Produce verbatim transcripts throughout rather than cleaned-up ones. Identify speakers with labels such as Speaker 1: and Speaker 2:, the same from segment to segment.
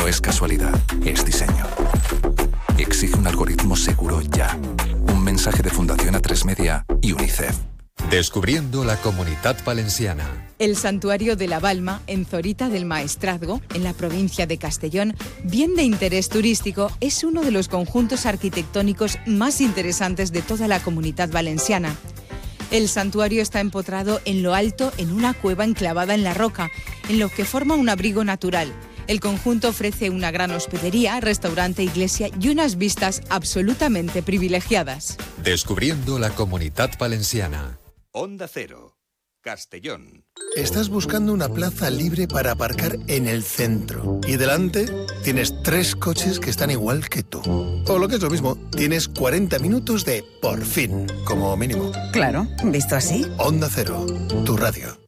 Speaker 1: No es casualidad, es diseño. Exige un algoritmo seguro ya. Un mensaje de Fundación A tres Media y UNICEF.
Speaker 2: Descubriendo la Comunitat Valenciana.
Speaker 3: El Santuario de la Balma, en Zorita del Maestrazgo, en la provincia de Castellón, bien de interés turístico, es uno de los conjuntos arquitectónicos más interesantes de toda la Comunitat Valenciana. El santuario está empotrado en lo alto en una cueva enclavada en la roca, en lo que forma un abrigo natural. El conjunto ofrece una gran hospedería, restaurante, iglesia y unas vistas absolutamente privilegiadas.
Speaker 2: Descubriendo la Comunitat Valenciana.
Speaker 4: Onda Cero, Castellón.
Speaker 5: Estás buscando una plaza libre para aparcar en el centro y delante tienes tres coches que están igual que tú. O lo que es lo mismo, tienes cuarenta minutos de por fin, como mínimo.
Speaker 6: Claro, visto así.
Speaker 5: Onda Cero, tu radio.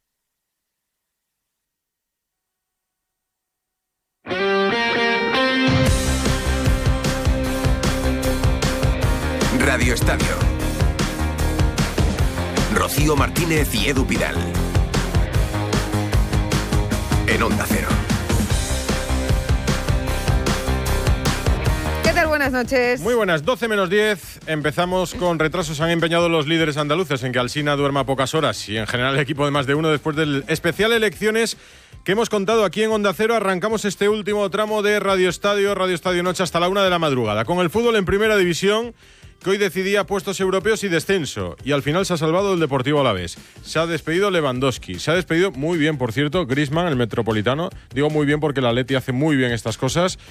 Speaker 4: Radio Estadio. Rocío Martínez y Edu Pidal. En Onda Cero.
Speaker 7: ¿Qué tal? Buenas noches.
Speaker 8: Muy buenas, doce menos diez. Empezamos con retrasos. Han empeñado los líderes andaluces en que Alsina duerma pocas horas y en general el equipo de más de uno después del especial elecciones que hemos contado aquí en Onda Cero. Arrancamos este último tramo de Radio Estadio, Radio Estadio Noche hasta la una de la madrugada. Con el fútbol en primera división, que hoy decidía puestos europeos y descenso, y al final se ha salvado el Deportivo Alavés. Se ha despedido Lewandowski, se ha despedido muy bien, por cierto, Griezmann, el Metropolitano. Digo muy bien porque el Atleti hace muy bien estas cosas.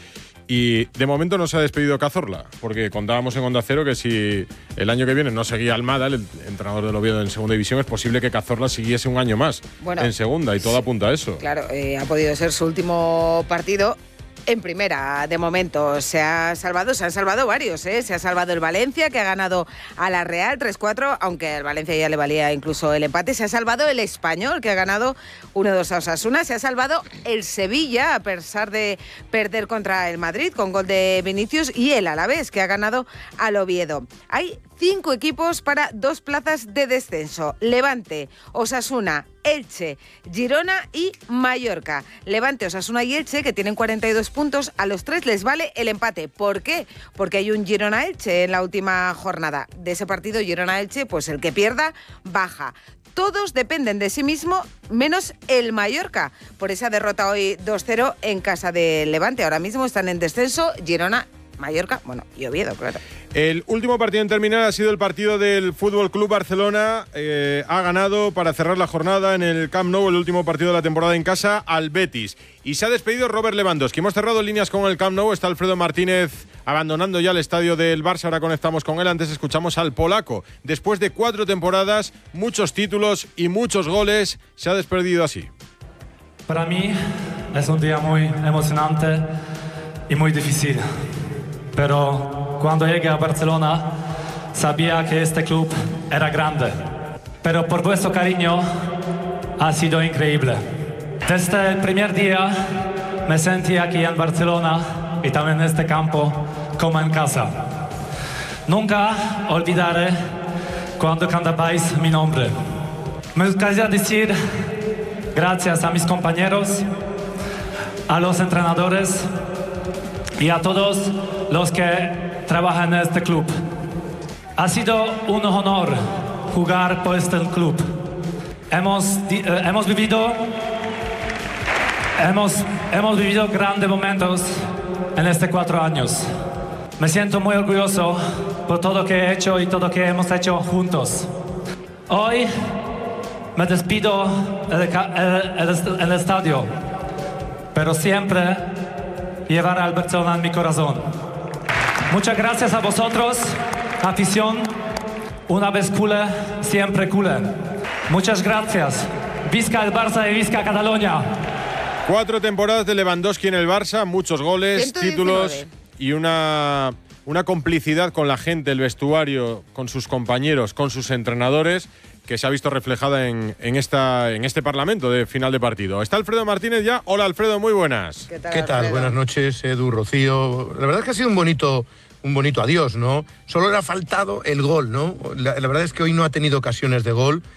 Speaker 8: Y de momento no se ha despedido Cazorla, porque contábamos en Onda Cero que si el año que viene no seguía Almada, el entrenador del Oviedo en segunda división, es posible que Cazorla siguiese un año más bueno, en segunda, y todo sí, apunta a eso.
Speaker 7: Claro, eh, ha podido ser su último partido en primera. De momento se ha salvado, se han salvado varios, ¿eh? Se ha salvado el Valencia, que ha ganado a la Real tres cuatro, aunque al Valencia ya le valía incluso el empate. Se ha salvado el Español, que ha ganado uno dos a Osasuna. Se ha salvado el Sevilla, a pesar de perder contra el Madrid con gol de Vinicius, y el Alavés, que ha ganado al Oviedo. Hay cinco equipos para dos plazas de descenso: Levante, Osasuna, Elche, Girona y Mallorca. Levante, Osasuna y Elche, que tienen cuarenta y dos puntos, a los tres les vale el empate. ¿Por qué? Porque hay un Girona-Elche en la última jornada. De ese partido Girona-Elche, pues el que pierda baja. Todos dependen de sí mismo, menos el Mallorca, por esa derrota hoy dos cero en casa de Levante. Ahora mismo están en descenso Girona, Mallorca, bueno, y Oviedo, claro.
Speaker 8: El último partido en terminar ha sido el partido del Fútbol Club Barcelona. Eh, ha ganado para cerrar la jornada en el Camp Nou, el último partido de la temporada en casa, al Betis. Y se ha despedido Robert Lewandowski. Hemos cerrado líneas con el Camp Nou. Está Alfredo Martínez abandonando ya el estadio del Barça. Ahora conectamos con él. Antes escuchamos al polaco. Después de cuatro temporadas, muchos títulos y muchos goles, se ha despedido así.
Speaker 9: Para mí es un día muy emocionante y muy difícil. Pero cuando llegué a Barcelona sabía que este club era grande. Pero por vuestro cariño ha sido increíble. Desde el primer día me sentí aquí en Barcelona y también en este campo como en casa. Nunca olvidaré cuando cantabais mi nombre. Me gustaría decir gracias a mis compañeros, a los entrenadores y a todos los que trabajan en este club. Ha sido un honor jugar por este club. Hemos, eh, hemos vivido hemos, hemos vivido grandes momentos en estos cuatro años. Me siento muy orgulloso por todo lo que he hecho y todo lo que hemos hecho juntos. Hoy me despido en el, el, el estadio, pero siempre llevaré al Barcelona en mi corazón. Muchas gracias a vosotros, afición. Una vez culé, siempre culé. Muchas gracias. Visca el Barça y visca Cataluña.
Speaker 8: Cuatro temporadas de Lewandowski en el Barça, muchos goles, ciento diecinueve títulos y una, una complicidad con la gente, el vestuario, con sus compañeros, con sus entrenadores, que se ha visto reflejada en, en, esta, en este Parlamento de final de partido. Está Alfredo Martínez ya. Hola, Alfredo, muy buenas.
Speaker 10: ¿Qué tal? ¿Qué tal? Buenas noches, Edu, Rocío. La verdad es que ha sido un bonito, un bonito adiós, ¿no? Solo le ha faltado el gol, ¿no? La, la verdad es que hoy no ha tenido ocasiones de gol.